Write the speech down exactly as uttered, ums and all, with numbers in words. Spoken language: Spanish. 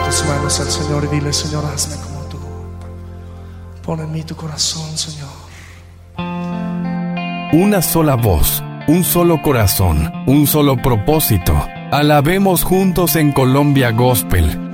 tus manos al Señor y dile: Señor, hazme como tú. Pon en mí tu corazón, Señor. Una sola voz, un solo corazón, un solo propósito. Alabemos juntos en Colombia Gospel.